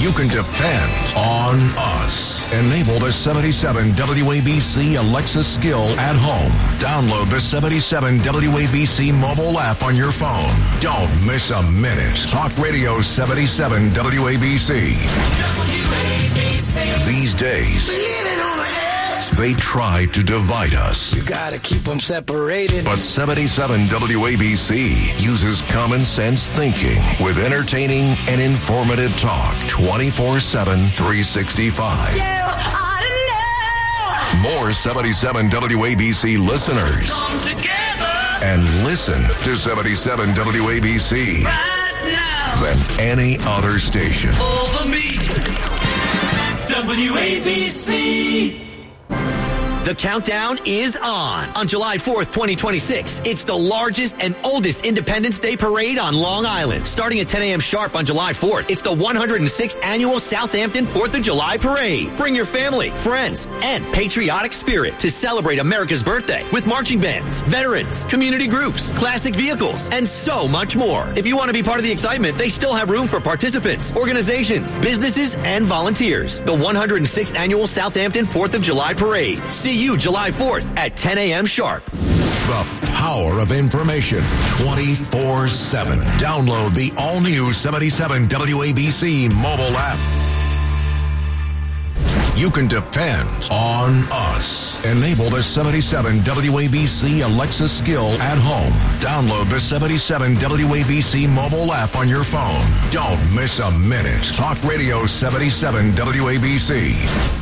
You can depend on us. Enable the 77 WABC Alexa skill at home. Download the 77 WABC mobile app on your phone. Don't miss a minute. Talk Radio 77 WABC. These days, they try to divide us. You gotta keep them separated. But 77 WABC uses common sense thinking with entertaining and informative talk 24/7, 365. More 77 WABC listeners. Come together and listen to 77 WABC right now than any other station. over me. WABC. The countdown is on July 4th, 2026. It's the largest and oldest Independence Day parade on Long Island. Starting at 10 a.m. sharp on July 4th, it's the 106th annual Southampton 4th of July parade. Bring your family, friends, and patriotic spirit to celebrate America's birthday with marching bands, veterans, community groups, classic vehicles, and so much more. If you want to be part of the excitement, they still have room for participants, organizations, businesses, and volunteers. The 106th annual Southampton 4th of July parade. See you July 4th at 10 a.m. sharp. The power of information 24/7. Download the all-new 77 WABC mobile app. You can depend on us. Enable the 77 WABC Alexa skill at home. Download the 77 WABC mobile app on your phone. Don't miss a minute. Talk Radio 77 WABC.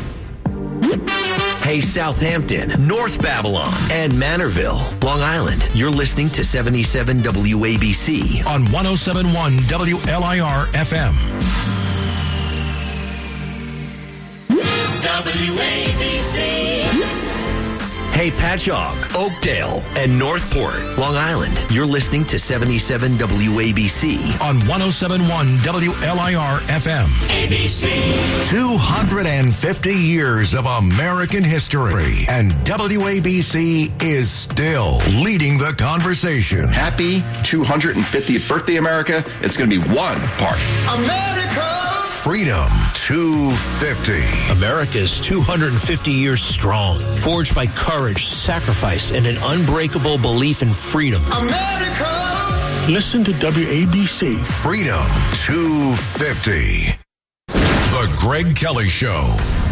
Hey, Southampton, North Babylon, and Manorville, Long Island. You're listening to 77 WABC on 107.1 WLIR FM. WABC. Hey, Patchogue, Oakdale, and Northport, Long Island. You're listening to 77 WABC on 107.1 WLIR FM. ABC. 250 years of American history, and WABC is still leading the conversation. Happy 250th birthday, America. It's going to be one party. America. Freedom 250. America is 250 years strong, forged by courage, sacrifice, and an unbreakable belief in freedom. America. Listen to WABC. Freedom 250. The Greg Kelly Show.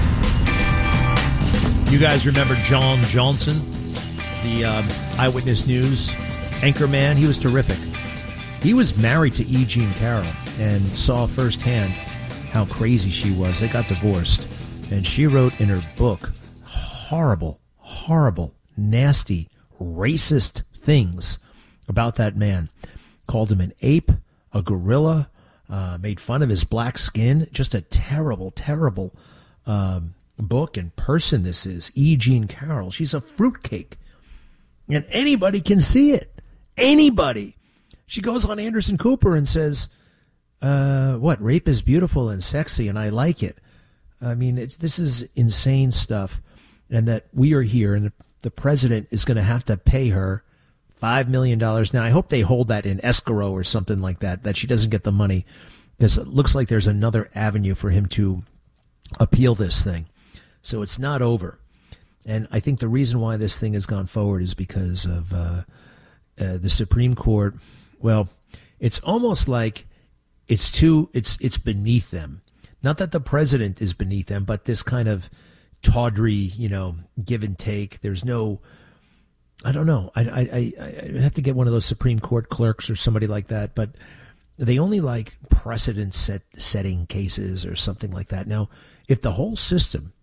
You guys remember John Johnson, the Eyewitness News anchorman? He was terrific. He was married to E. Jean Carroll and saw firsthand how crazy she was. They got divorced. And she wrote in her book horrible, nasty, racist things about that man. Called him an ape, a gorilla, made fun of his black skin. Just a terrible, terrible book and person this is. E. Jean Carroll. She's a fruitcake. And anybody can see it. Anybody. She goes on Anderson Cooper and says, rape is beautiful and sexy, and I like it. I mean, this is insane stuff, and that we are here, and the president is going to have to pay her $5 million. Now, I hope they hold that in escrow or something like that, that she doesn't get the money, because it looks like there's another avenue for him to appeal this thing. So it's not over. And I think the reason why this thing has gone forward is because of the Supreme Court. Well, it's almost like it's beneath them. Not that the president is beneath them, but this kind of tawdry, give and take. There's no, I don't know. I have to get one of those Supreme Court clerks or somebody like that, but they only like precedent setting cases or something like that. Now, if the whole system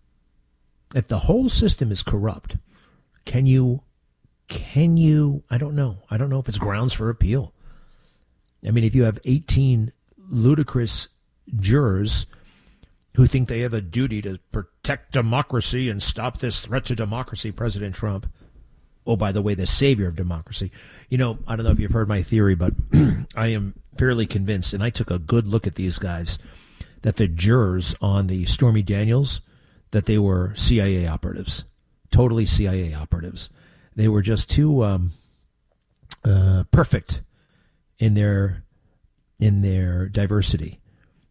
is corrupt, can you, I don't know. I don't know if it's grounds for appeal. I mean, if you have 18 ludicrous jurors who think they have a duty to protect democracy and stop this threat to democracy, President Trump, oh, by the way, the savior of democracy. I don't know if you've heard my theory, but I am fairly convinced, and I took a good look at these guys, that the jurors on the Stormy Daniels, that they were CIA operatives, totally CIA operatives. They were just too perfect in their diversity.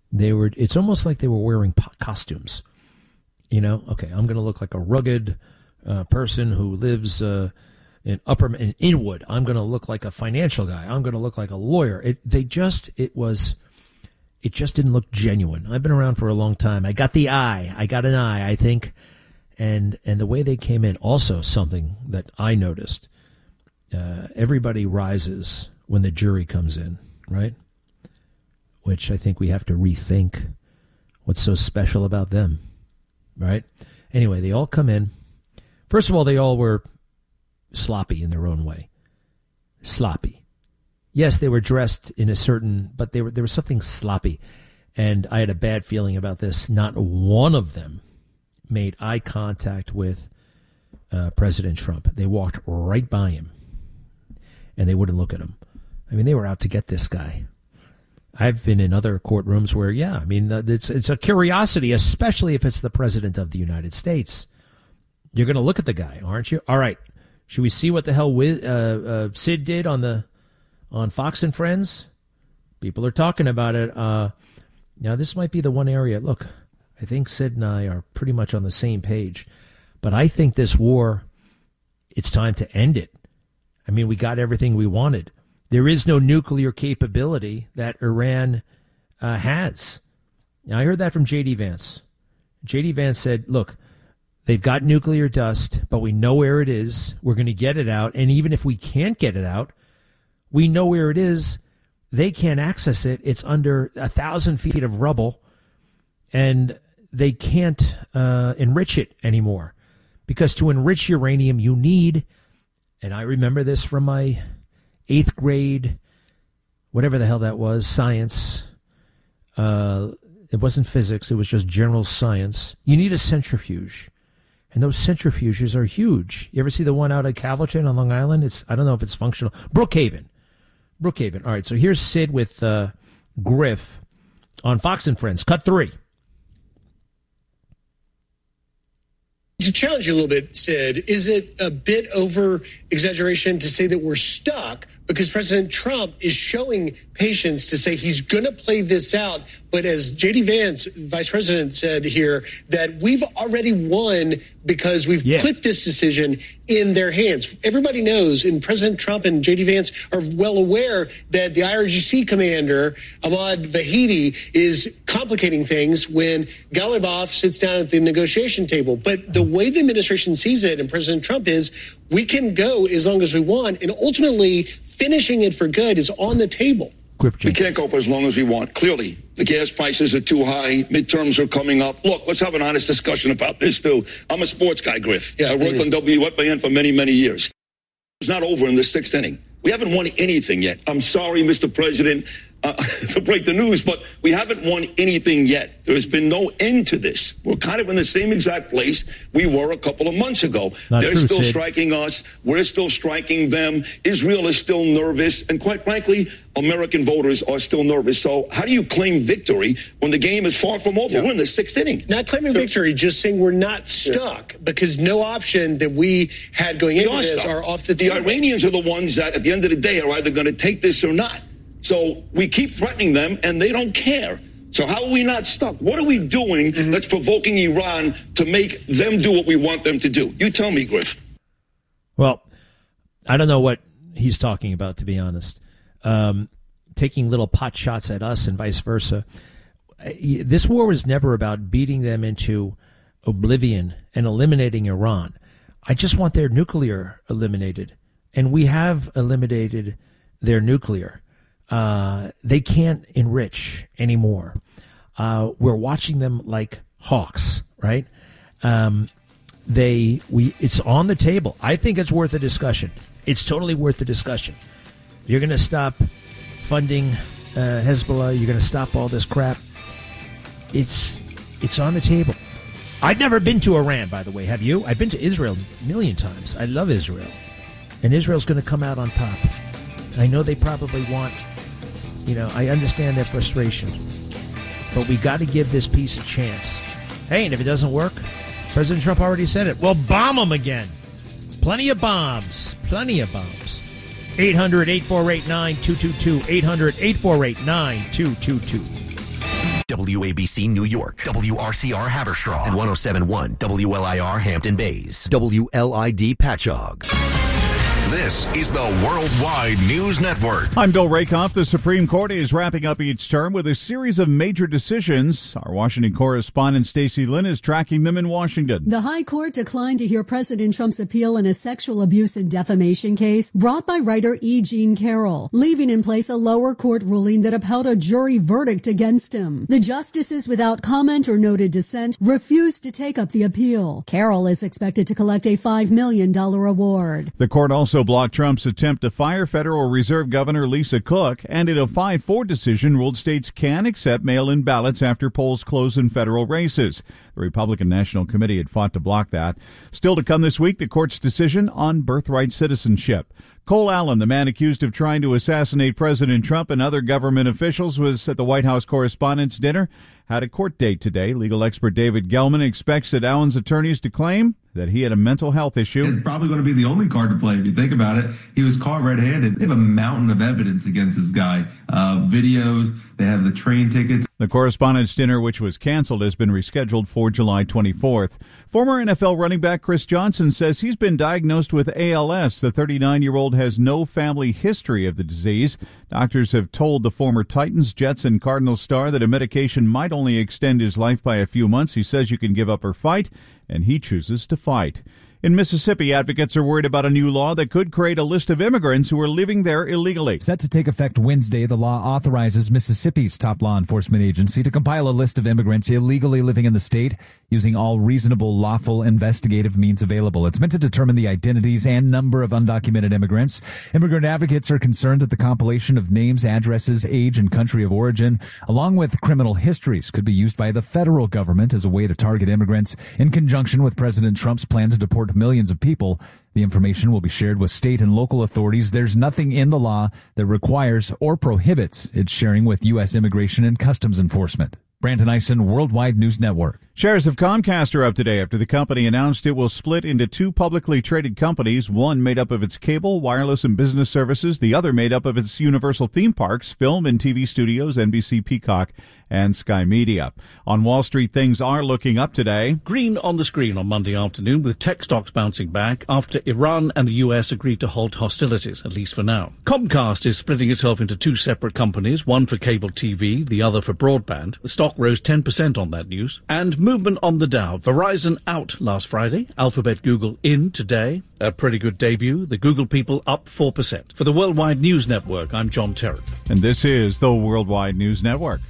It's almost like they were wearing costumes. You know, okay, I'm going to look like a rugged person who lives in Inwood. I'm going to look like a financial guy. I'm going to look like a lawyer. It just didn't look genuine. I've been around for a long time. I got an eye, I think. And the way they came in, also something that I noticed, everybody rises when the jury comes in, right? Which I think we have to rethink what's so special about them, right? Anyway, they all come in. First of all, they all were sloppy in their own way. Sloppy. Yes, they were dressed in a certain, but there was something sloppy. And I had a bad feeling about this. Not one of them made eye contact with President Trump. They walked right by him, and they wouldn't look at him. I mean, they were out to get this guy. I've been in other courtrooms where, it's a curiosity, especially if it's the President of the United States. You're going to look at the guy, aren't you? All right. Should we see what the hell Sid did on Fox and Friends? People are talking about it. Now, this might be the one area. Look, I think Sid and I are pretty much on the same page. But I think this war, it's time to end it. I mean, we got everything we wanted. There is no nuclear capability that Iran has. Now, I heard that from J.D. Vance. J.D. Vance said, look, they've got nuclear dust, but we know where it is. We're going to get it out. And even if we can't get it out, we know where it is. They can't access it. It's under 1,000 feet of rubble, and they can't enrich it anymore. Because to enrich uranium, you need, and I remember this from my 8th grade, whatever the hell that was, science. It wasn't physics. It was just general science. You need a centrifuge. And those centrifuges are huge. You ever see the one out at Calverton on Long Island? I don't know if it's functional. Brookhaven. All right, so here's Sid with Griff on Fox and Friends. Cut 3. To challenge you a little bit, Sid, is it a bit over-exaggeration to say that we're stuck because President Trump is showing patience to say he's going to play this out? But as J.D. Vance, Vice President, said here, that we've already won because we've put this decision in their hands. Everybody knows, and President Trump and J.D. Vance are well aware that the IRGC commander, Ahmad Vahidi, is complicating things when Ghalibaf sits down at the negotiation table. But the way the administration sees it and President Trump is, we can go as long as we want, and ultimately finishing it for good is on the table. We can't go for as long as we want. Clearly, the gas prices are too high. Midterms are coming up. Look, let's have an honest discussion about this, too. I'm a sports guy, Griff. I worked on WFAN for many, many years. It's not over in the 6th inning. We haven't won anything yet. I'm sorry, Mr. President, to break the news, but we haven't won anything yet. There has been no end to this. We're kind of in the same exact place we were a couple of months ago. They're still striking us. We're still striking them. Israel is still nervous. And quite frankly, American voters are still nervous. So how do you claim victory when the game is far from over? We're in the 6th inning. Not claiming victory, just saying we're not stuck because no option that we had going into this are off the table. The Iranians are the ones that at the end of the day are either going to take this or not. So we keep threatening them, and they don't care. So how are we not stuck? What are we doing that's provoking Iran to make them do what we want them to do? You tell me, Griff. Well, I don't know what he's talking about, to be honest. Taking little pot shots at us and vice versa. This war was never about beating them into oblivion and eliminating Iran. I just want their nuclear eliminated. And we have eliminated their nuclear. They can't enrich anymore. We're watching them like hawks, right? It's on the table. I think it's worth a discussion. It's totally worth the discussion. You're going to stop funding Hezbollah. You're going to stop all this crap. It's on the table. I've never been to Iran, by the way. Have you? I've been to Israel a million times. I love Israel. And Israel's going to come out on top. I know they probably want... I understand their frustration. But we got to give this piece a chance. Hey, and if it doesn't work, President Trump already said it. Well, bomb them again. Plenty of bombs. 800-848-9222. 800-848-9222. WABC New York, WRCR Haverstraw, and 107.1 WLIR Hampton Bays, WLID Patchogue. This is the Worldwide News Network. I'm Bill Rakoff. The Supreme Court is wrapping up each term with a series of major decisions. Our Washington correspondent Stacey Lynn is tracking them in Washington. The High Court declined to hear President Trump's appeal in a sexual abuse and defamation case brought by writer E. Jean Carroll, leaving in place a lower court ruling that upheld a jury verdict against him. The justices, without comment or noted dissent, refused to take up the appeal. Carroll is expected to collect a $5 million award. The court also blocked Trump's attempt to fire Federal Reserve Governor Lisa Cook, and in a 5-4 decision ruled states can accept mail-in ballots after polls close in federal races. The Republican National Committee had fought to block that. Still to come this week, the court's decision on birthright citizenship. Cole Allen, the man accused of trying to assassinate President Trump and other government officials, was at the White House Correspondents' Dinner. Had a court date today. Legal expert David Gelman expects that Allen's attorneys to claim that he had a mental health issue. It's probably going to be the only card to play if you think about it. He was caught red-handed. They have a mountain of evidence against this guy. Videos, they have the train tickets. The Correspondents' Dinner, which was canceled, has been rescheduled for July 24th. Former NFL running back Chris Johnson says he's been diagnosed with ALS. The 39-year-old has no family history of the disease. Doctors have told the former Titans, Jets, and Cardinals star that a medication might only extend his life by a few months. He says you can give up or fight, and he chooses to fight. In Mississippi, advocates are worried about a new law that could create a list of immigrants who are living there illegally. Set to take effect Wednesday, the law authorizes Mississippi's top law enforcement agency to compile a list of immigrants illegally living in the state using all reasonable, lawful, investigative means available. It's meant to determine the identities and number of undocumented immigrants. Immigrant advocates are concerned that the compilation of names, addresses, age, and country of origin, along with criminal histories, could be used by the federal government as a way to target immigrants in conjunction with President Trump's plan to deport millions of people. The information will be shared with state and local authorities. There's nothing in the law that requires or prohibits its sharing with U.S. Immigration and Customs Enforcement. Brandon Eisen, Worldwide News Network. Shares of Comcast are up today after the company announced it will split into two publicly traded companies, one made up of its cable, wireless, and business services, the other made up of its Universal theme parks, film and TV studios, NBC Peacock, and Sky Media. On Wall Street, things are looking up today. Green on the screen on Monday afternoon, with tech stocks bouncing back after Iran and the U.S. agreed to halt hostilities, at least for now. Comcast is splitting itself into two separate companies, one for cable TV, the other for broadband. The stock rose 10% on that news. And movement on the Dow. Verizon out last Friday. Alphabet Google in today. A pretty good debut. The Google people up 4%. For the Worldwide News Network, I'm John Terry. And this is the Worldwide News Network.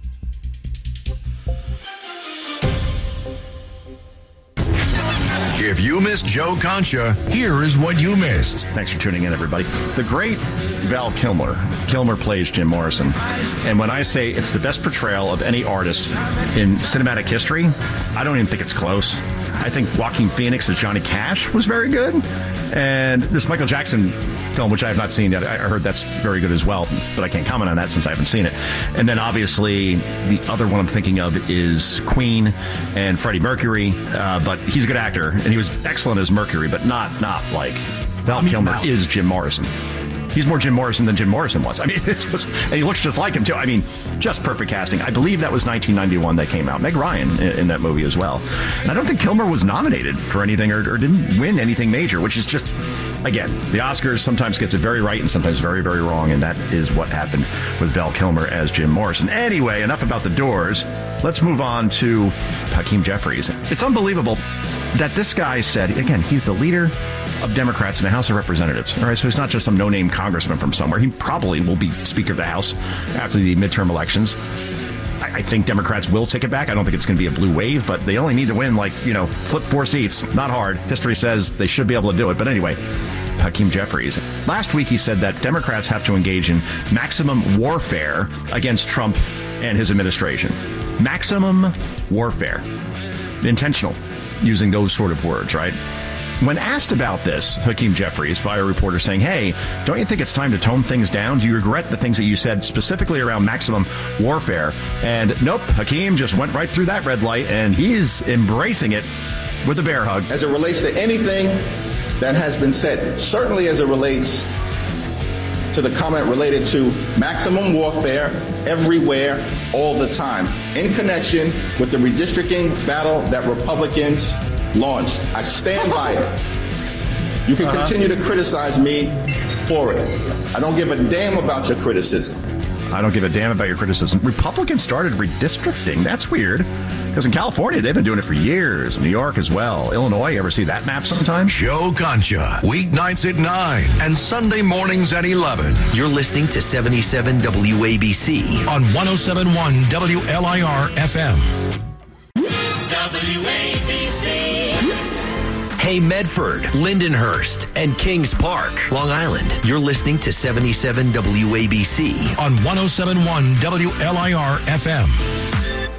If you missed Joe Concha, here is what you missed. Thanks for tuning in, everybody. The great Val Kilmer. Kilmer plays Jim Morrison. And when I say it's the best portrayal of any artist in cinematic history, I don't even think it's close. I think Joaquin Phoenix as Johnny Cash was very good. And this Michael Jackson film, which I have not seen yet, I heard that's very good as well, but I can't comment on that since I haven't seen it. And then obviously the other one I'm thinking of is Queen and Freddie Mercury, but he's a good actor, and he was excellent as Mercury, but not like Val Kilmer is Jim Morrison. He's more Jim Morrison than Jim Morrison was. I mean, and he looks just like him, too. I mean, just perfect casting. I believe that was 1991 that came out. Meg Ryan in that movie as well. And I don't think Kilmer was nominated for anything or didn't win anything major, which is just, again, the Oscars sometimes gets it very right and sometimes very, very wrong, and that is what happened with Val Kilmer as Jim Morrison. Anyway, enough about the Doors. Let's move on to Hakeem Jeffries. It's unbelievable that this guy said, again, he's the leader of Democrats in the House of Representatives. All right, so he's not just some no-name congressman from somewhere. He probably will be Speaker of the House after the midterm elections. I think Democrats will take it back. I don't think it's going to be a blue wave, but they only need to win, flip 4 seats. Not hard. History says they should be able to do it. But anyway, Hakeem Jeffries. Last week he said that Democrats have to engage in maximum warfare against Trump and his administration. Maximum warfare. Intentional, using those sort of words, right? When asked about this, Hakeem Jeffries, by a reporter saying, hey, don't you think it's time to tone things down? Do you regret the things that you said specifically around maximum warfare? And nope, Hakeem just went right through that red light, and he's embracing it with a bear hug. As it relates to anything that has been said, certainly as it relates to the comment related to maximum warfare everywhere, all the time, in connection with the redistricting battle that Republicans launched. I stand by it. You can continue to criticize me for it. I don't give a damn about your criticism. I don't give a damn about your criticism. Republicans started redistricting. That's weird. Because in California, they've been doing it for years. New York as well. Illinois, you ever see that map sometime? Joe Concha, weeknights at 9 and Sunday mornings at 11. You're listening to 77 WABC on 107.1 WLIR FM. WABC. Hey, Medford, Lindenhurst, and Kings Park, Long Island. You're listening to 77 WABC on 107.1 WLIR FM.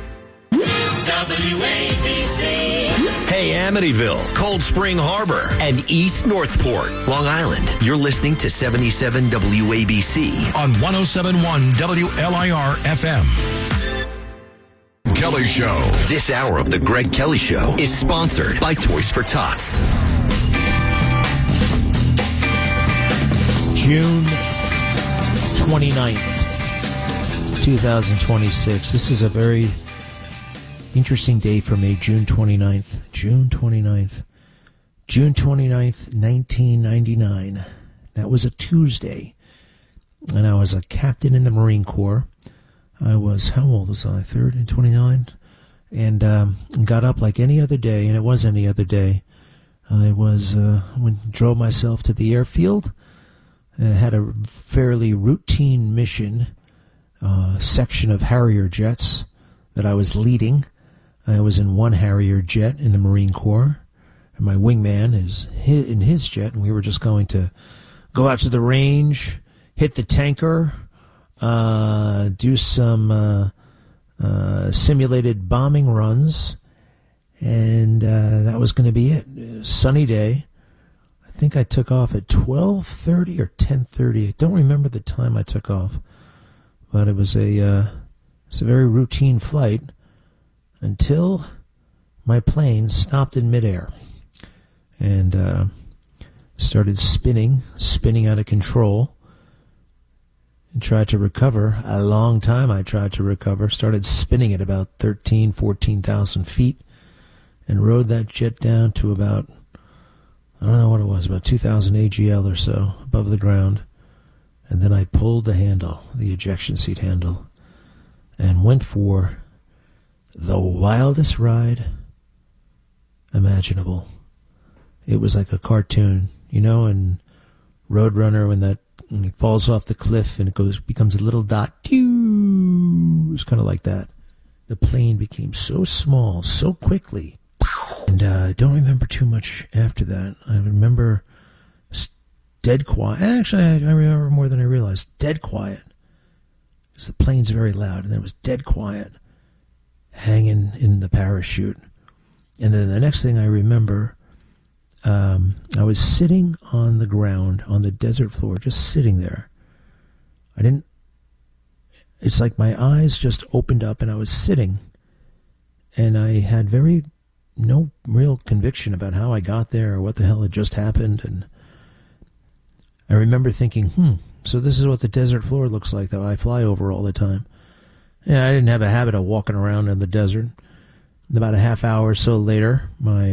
WABC. Hey, Amityville, Cold Spring Harbor, and East Northport, Long Island. You're listening to 77 WABC on 107.1 WLIR FM. Kelly Show. This hour of the Greg Kelly Show is sponsored by Toys for Tots. June 29th, 2026. This is a very interesting day for me, June 29th. June 29th, 1999. That was a Tuesday. And I was a captain in the Marine Corps. I was, how old was I? 30, 29? And got up like any other day, and it was any other day. I drove myself to the airfield. I had a fairly routine mission, section of Harrier jets that I was leading. I was in one Harrier jet in the Marine Corps, and my wingman is in his jet, and we were just going to go out to the range, hit the tanker, do some simulated bombing runs, and that was going to be it. Sunny day. I think I took off at 12:30 or 10:30. I don't remember the time I took off, but it was a very routine flight until my plane stopped in midair and started spinning out of control. And tried to recover. A long time I tried to recover. Started spinning at about 13,000, 14,000 feet and rode that jet down to about, I don't know what it was, about 2,000 AGL or so above the ground. And then I pulled the handle, the ejection seat handle, and went for the wildest ride imaginable. It was like a cartoon, you know, in Roadrunner when he falls off the cliff and it becomes a little dot. It was kind of like that. The plane became so small so quickly. And I don't remember too much after that. I remember dead quiet. Actually, I remember more than I realized. Dead quiet. Because the plane's very loud. And then it was dead quiet. Hanging in the parachute. And then the next thing I remember, I was sitting on the ground, on the desert floor, just sitting there. It's like my eyes just opened up and I was sitting. And I had no real conviction about how I got there or what the hell had just happened. And I remember thinking, so this is what the desert floor looks like that I fly over all the time. And I didn't have a habit of walking around in the desert. About a half hour or so later,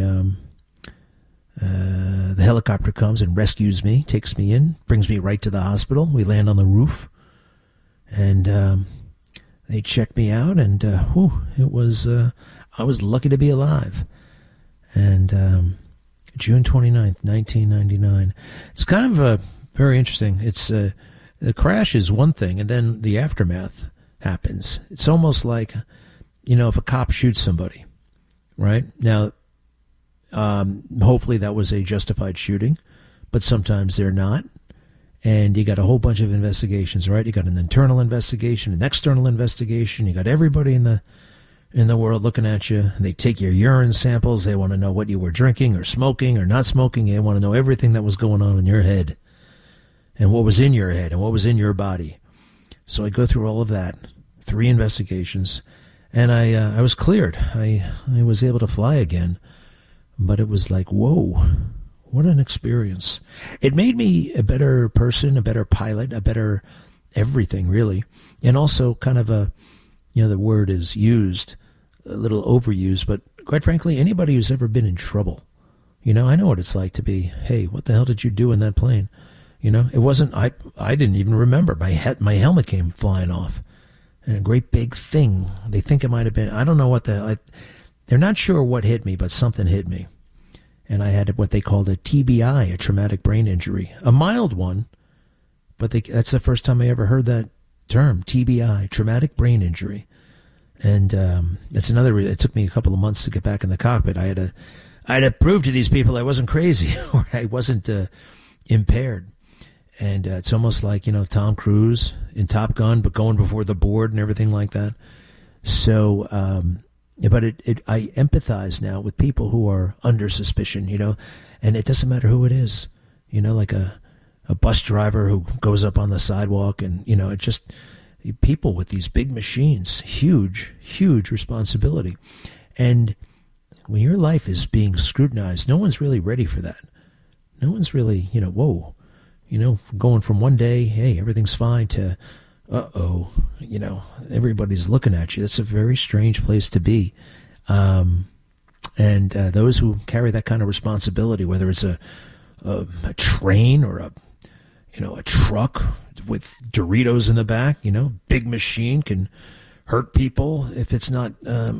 the helicopter comes and rescues me, takes me in, brings me right to the hospital. We land on the roof, and they check me out, and it was I was lucky to be alive. And June 29th, 1999. It's kind of very interesting. It's the crash is one thing, and then the aftermath happens. It's almost like, if a cop shoots somebody, right? Now, hopefully that was a justified shooting, but sometimes they're not. And you got a whole bunch of investigations, right? You got an internal investigation, an external investigation. You got everybody in the world looking at you. They take your urine samples. They want to know what you were drinking or smoking or not smoking. They want to know everything that was going on in your head and what was in your head and what was in your body. So I go through all of that, 3 investigations, and I was cleared. I was able to fly again. But it was like, whoa, What an experience. It made me a better person, a better pilot, a better everything, really. And also kind of a, the word is used, a little overused, but quite frankly, anybody who's ever been in trouble, I know what it's like to be, hey, what the hell did you do in that plane? It wasn't, I didn't even remember. My helmet came flying off. And a great big thing. They think it might have been, I don't know what they're not sure what hit me, but something hit me. And I had what they called a TBI, a traumatic brain injury. A mild one, but that's the first time I ever heard that term, TBI, traumatic brain injury. And that's another reason. It took me a couple of months to get back in the cockpit. I had to prove to these people I wasn't crazy or I wasn't impaired. And it's almost like, Tom Cruise in Top Gun, but going before the board and everything like that. So, but I empathize now with people who are under suspicion, and it doesn't matter who it is, like a bus driver who goes up on the sidewalk and, it just people with these big machines, huge, huge responsibility. And when your life is being scrutinized, no one's really ready for that. No one's really, whoa. Going from one day, hey, everything's fine, to, everybody's looking at you. That's a very strange place to be. And those who carry that kind of responsibility, whether it's a train or a truck with Doritos in the back, big machine can hurt people if it's not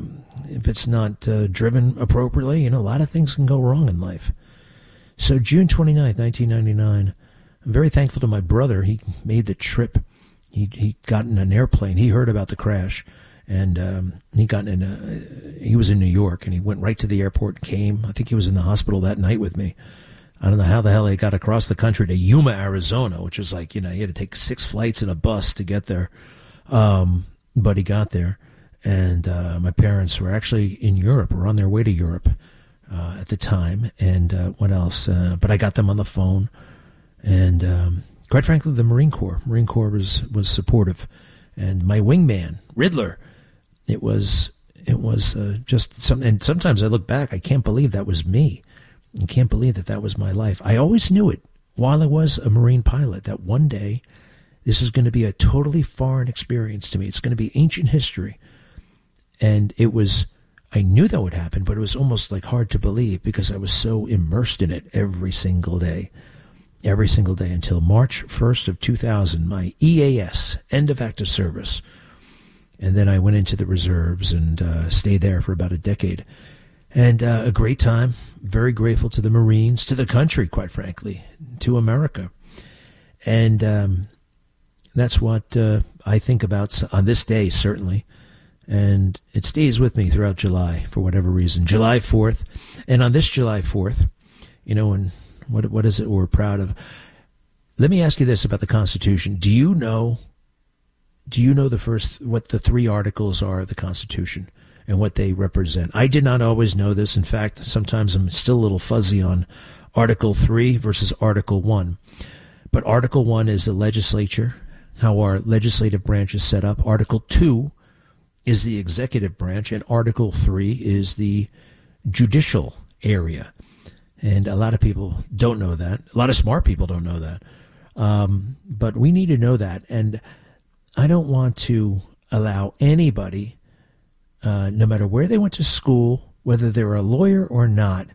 driven appropriately. A lot of things can go wrong in life. So June 29th, 1999, I'm very thankful to my brother. He made the trip. He got in an airplane. He heard about the crash, and he was in New York, and he went right to the airport and came. I think he was in the hospital that night with me. I don't know how the hell he got across the country to Yuma, Arizona, which is like, he had to take 6 flights in a bus to get there. But he got there, and my parents were actually in Europe, were on their way to Europe at the time. And what else? But I got them on the phone. And quite frankly, the Marine Corps was supportive, and my wingman Riddler. It was just something. And sometimes I look back, I can't believe that was me. I can't believe that was my life. I always knew it while I was a Marine pilot that one day this is going to be a totally foreign experience to me. It's going to be ancient history, and I knew that would happen, but it was almost like hard to believe because I was so immersed in it every single day until March 1st of 2000, my EAS, end of active service. And then I went into the reserves and stayed there for about a decade. And a great time, very grateful to the Marines, to the country, quite frankly, to America. And that's what I think about on this day, certainly. And it stays with me throughout July for whatever reason. July 4th. And on this July 4th, and what is it we're proud of? Let me ask you this about the Constitution. Do you know what the 3 articles are of the Constitution and what they represent? I did not always know this. In fact, sometimes I'm still a little fuzzy on Article 3 versus Article 1. But Article 1 is the legislature, how our legislative branch is set up. Article 2 is the executive branch, and Article 3 is the judicial area. And a lot of people don't know that. A lot of smart people don't know that. But we need to know that. And I don't want to allow anybody, no matter where they went to school, whether they're a lawyer or not,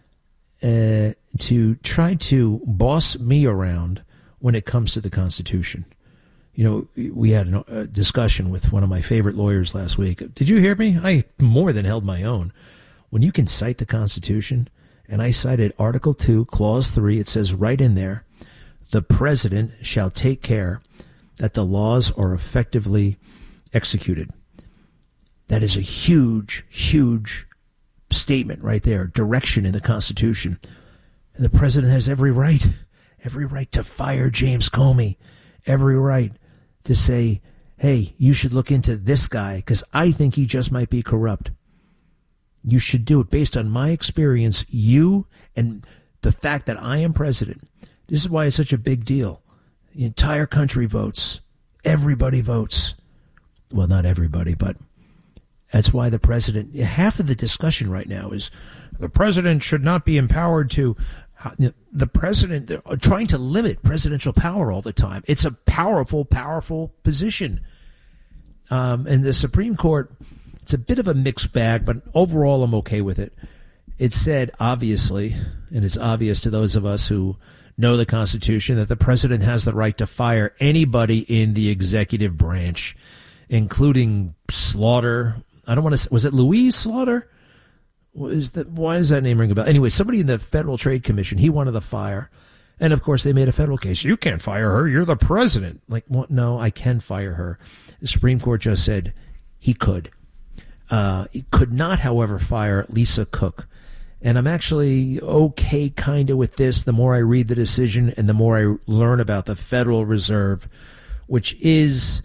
to try to boss me around when it comes to the Constitution. We had a discussion with one of my favorite lawyers last week. Did you hear me? I more than held my own. When you can cite the Constitution, and I cited Article 2, Clause 3, it says right in there, the president shall take care that the laws are effectively executed. That is a huge, huge statement right there, direction in the Constitution. And the president has every right to fire James Comey, every right to say, hey, you should look into this guy because I think he just might be corrupt. You should do it based on my experience, you, and the fact that I am president. This is why it's such a big deal. The entire country votes. Everybody votes. Well, not everybody, but that's why the president, half of the discussion right now is the president should not be empowered to. The president trying to limit presidential power all the time. It's a powerful, powerful position. And the Supreme Court, it's a bit of a mixed bag, but overall I'm okay with it. It said, obviously, and it's obvious to those of us who know the Constitution, that the president has the right to fire anybody in the executive branch, including Slaughter. I don't want to. Was it Louise Slaughter? Why does that name ring a bell? Anyway, somebody in the Federal Trade Commission, he wanted to fire. And, of course, they made a federal case. You can't fire her. You're the president. Like, well, no, I can fire her. The Supreme Court just said he could. He could not, however, fire Lisa Cook. And I'm actually okay kind of with this the more I read the decision and the more I learn about the Federal Reserve, which is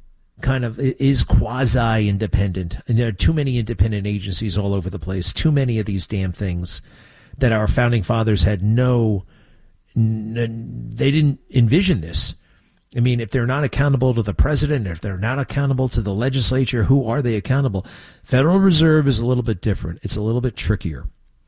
quasi-independent. And there are too many independent agencies all over the place, too many of these damn things that our founding fathers had they didn't envision this. I mean, if they're not accountable to the president, if they're not accountable to the legislature, who are they accountable? Federal Reserve is a little bit different. It's a little bit trickier.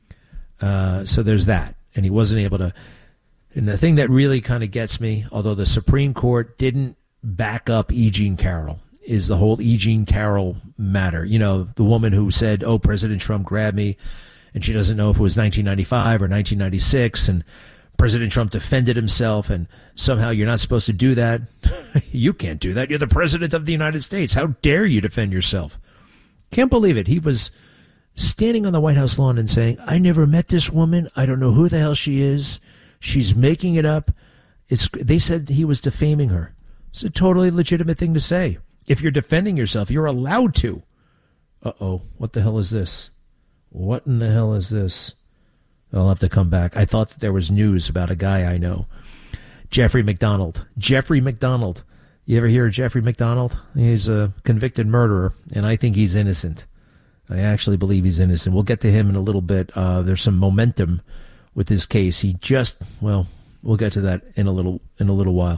So there's that. And he wasn't able to. And the thing that really kind of gets me, although the Supreme Court didn't back up E. Jean Carroll, is the whole E. Jean Carroll matter. You know, the woman who said, oh, President Trump grabbed me, and she doesn't know if it was 1995 or 1996, and President Trump defended himself, and somehow you're not supposed to do that. You can't do that. You're the president of the United States. How dare you defend yourself? Can't believe it. He was standing on the White House lawn and saying, I never met this woman. I don't know who the hell she is. She's making it up. They said he was defaming her. It's a totally legitimate thing to say. If you're defending yourself, you're allowed to. Uh-oh, what the hell is this? What in the hell is this? I'll have to come back. I thought that there was news about a guy I know. Jeffrey McDonald. Jeffrey McDonald. You ever hear of Jeffrey McDonald? He's a convicted murderer, and I think he's innocent. I actually believe he's innocent. We'll get to him in a little bit. There's some momentum with his case. We'll get to that in a little while.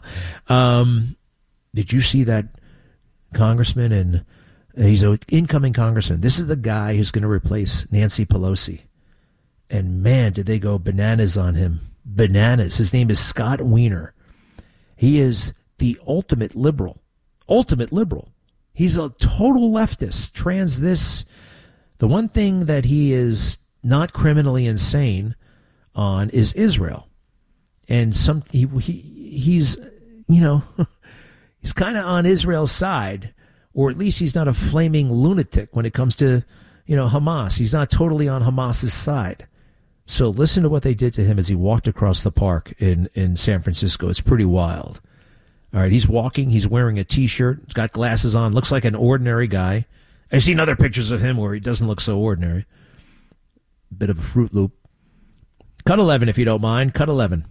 Did you see that congressman? And he's an incoming congressman. This is the guy who's going to replace Nancy Pelosi. And man, did they go bananas on him. Bananas. His name is Scott Wiener. He is the ultimate liberal. Ultimate liberal. He's a total leftist. The one thing that he is not criminally insane on is Israel. And he's he's kind of on Israel's side, or at least he's not a flaming lunatic when it comes to, Hamas. He's not totally on Hamas's side. So listen to what they did to him as he walked across the park in San Francisco. It's pretty wild. All right, he's walking. He's wearing a T-shirt. He's got glasses on. Looks like an ordinary guy. I've seen other pictures of him where he doesn't look so ordinary. Bit of a Fruit Loop. Cut 11, if you don't mind. Cut 11.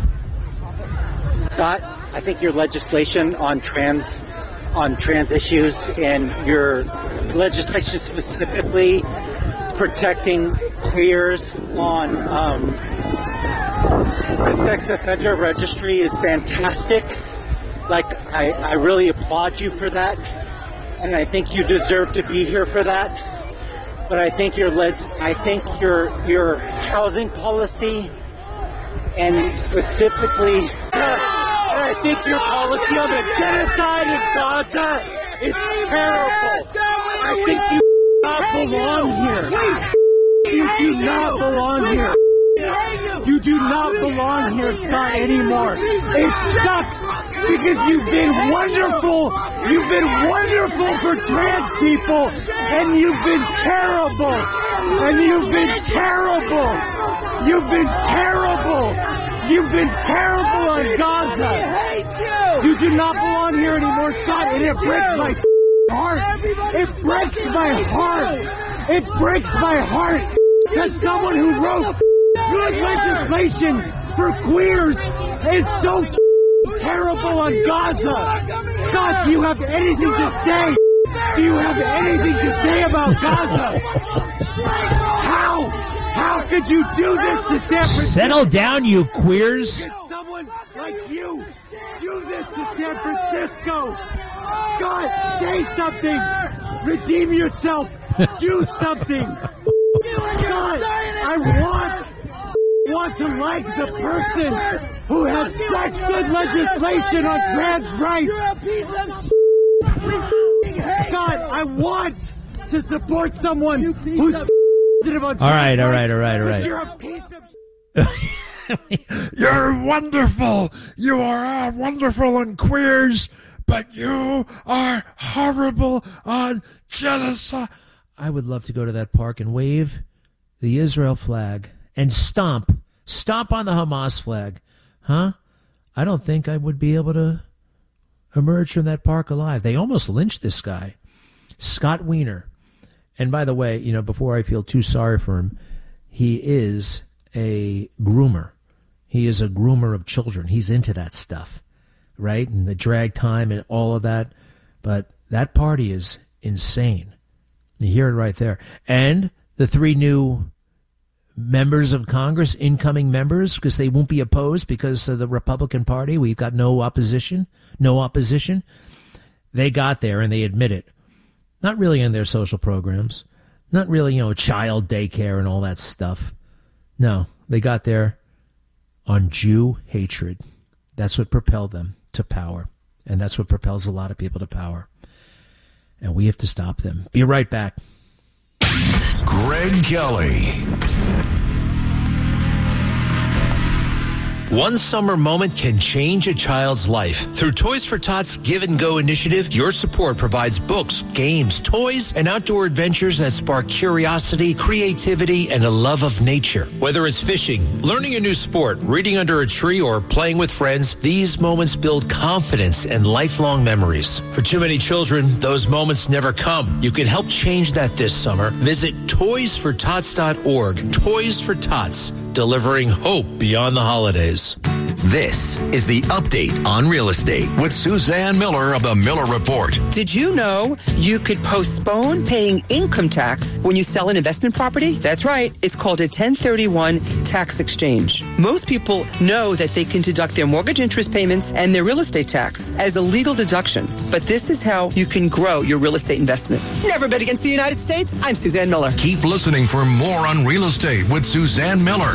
Scott, I think your legislation on trans issues and your legislation specifically protecting queers on the sex offender registry is fantastic. I really applaud you for that, and I think you deserve to be here for that. But I think your housing policy, and specifically, I think your policy on the genocide in Gaza is terrible. I think you do not belong here. You do not belong here. You do not belong here, Scott, anymore. It sucks because you've been wonderful. You've been wonderful for trans people, and you've been terrible. And you've been terrible. You've been terrible. You've been terrible on Gaza. You do not belong here anymore, Scott, and it breaks my heart. It breaks my heart. It breaks my heart that someone who wrote good legislation for queers is so terrible on Gaza. Scott, do you have anything to say? Do you have anything to say about Gaza? How could you do this to San Francisco? Settle down, you queers. Could someone like you do this to San Francisco? God, say something. Redeem yourself. Do something. God, I want want to like the person who has such good legislation on trans rights. God, I want to support someone who's sensitive on trans rights. All right. You're a piece of You're wonderful. You are wonderful on queers, but you are horrible on genocide. I would love to go to that park and wave the Israel flag and stomp on the Hamas flag. Huh? I don't think I would be able to emerge from that park alive. They almost lynched this guy, Scott Wiener. And by the way, before I feel too sorry for him, he is a groomer. He is a groomer of children. He's into that stuff, right? And the drag time and all of that. But that party is insane. You hear it right there. And the 3 new members of Congress, incoming members, because they won't be opposed because of the Republican Party. We've got no opposition. They got there and they admit it. Not really in their social programs. Not really, child daycare and all that stuff. No, they got there on Jew hatred. That's what propelled them to power. And that's what propels a lot of people to power. And we have to stop them. Be right back. Greg Kelly. One summer moment can change a child's life. Through Toys for Tots Give and Go initiative, your support provides books, games, toys, and outdoor adventures that spark curiosity, creativity, and a love of nature. Whether it's fishing, learning a new sport, reading under a tree, or playing with friends, these moments build confidence and lifelong memories. For too many children, those moments never come. You can help change that this summer. Visit toysfortots.org. Toys for Tots, delivering hope beyond the holidays. This is the update on real estate with Suzanne Miller of the Miller Report. Did you know you could postpone paying income tax when you sell an investment property? That's right. It's called a 1031 tax exchange. Most people know that they can deduct their mortgage interest payments and their real estate tax as a legal deduction. But this is how you can grow your real estate investment. Never bet against the United States. I'm Suzanne Miller. Keep listening for more on real estate with Suzanne Miller.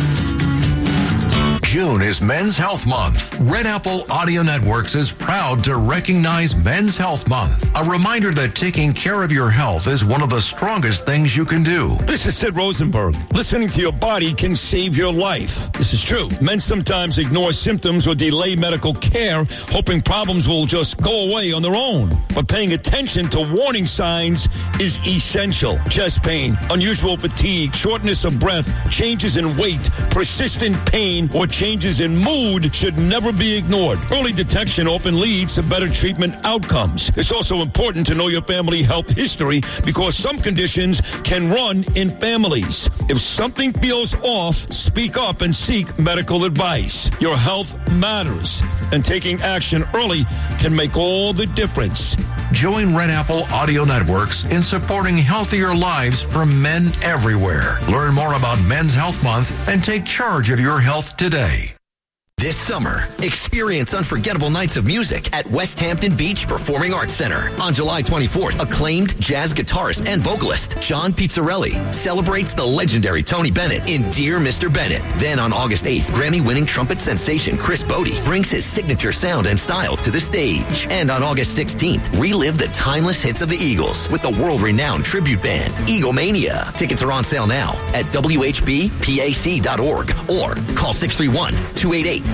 June is Men's Health Month. Red Apple Audio Networks is proud to recognize Men's Health Month. A reminder that taking care of your health is one of the strongest things you can do. This is Sid Rosenberg. Listening to your body can save your life. This is true. Men sometimes ignore symptoms or delay medical care, hoping problems will just go away on their own. But paying attention to warning signs is essential. Chest pain, unusual fatigue, shortness of breath, changes in weight, persistent pain, or changes in mood should never be ignored. Early detection often leads to better treatment outcomes. It's also important to know your family health history because some conditions can run in families. If something feels off, speak up and seek medical advice. Your health matters, and taking action early can make all the difference. Join Red Apple Audio Networks in supporting healthier lives for men everywhere. Learn more about Men's Health Month and take charge of your health today. This summer, experience unforgettable nights of music at West Hampton Beach Performing Arts Center. On July 24th, acclaimed jazz guitarist and vocalist John Pizzarelli celebrates the legendary Tony Bennett in Dear Mr. Bennett. Then on August 8th, Grammy-winning trumpet sensation Chris Bodie brings his signature sound and style to the stage. And on August 16th, relive the timeless hits of the Eagles with the world-renowned tribute band Eaglemania. Tickets are on sale now at WHBPAC.org or call 631-288-1500.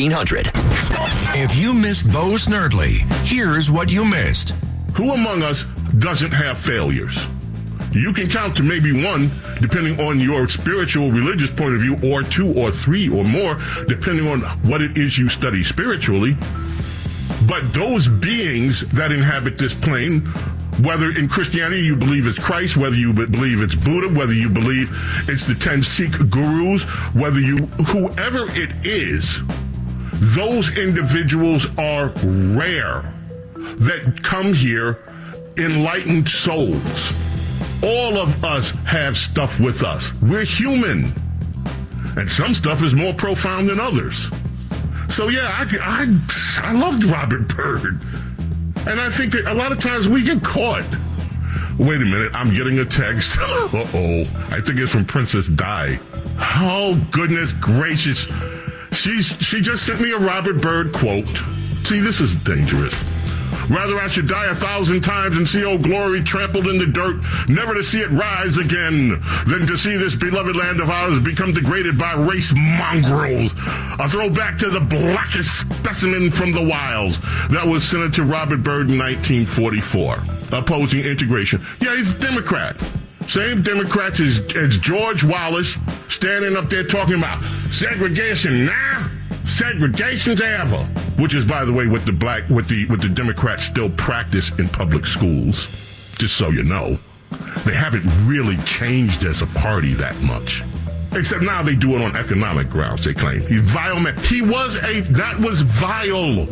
If you missed Bo Snerdley, here's what you missed. Who among us doesn't have failures? You can count to maybe one, depending on your spiritual, religious point of view, or two or three or more, depending on what it is you study spiritually. But those beings that inhabit this plane, whether in Christianity you believe it's Christ, whether you believe it's Buddha, whether you believe it's the 10 Sikh gurus, whoever it is, those individuals are rare that come here enlightened souls. All of us have stuff with us. We're human. And some stuff is more profound than others. So yeah, I loved Robert Byrd. And I think that a lot of times we get caught Wait a minute, I'm getting a text. Uh-oh. I think it's from Princess Di. Oh, goodness gracious. She just sent me a Robert Byrd quote. See, this is dangerous. Rather I should die 1,000 times and see old glory trampled in the dirt, never to see it rise again, than to see this beloved land of ours become degraded by race mongrels. A throwback to the blackest specimen from the wilds. That was Senator Robert Byrd in 1944, opposing integration. Yeah, he's a Democrat. Same Democrats as George Wallace, standing up there talking about segregation now. Segregation's ever, which is, by the way, what the Democrats still practice in public schools. Just so you know, they haven't really changed as a party that much. Except now they do it on economic grounds. They claim he's vile man. That was vile.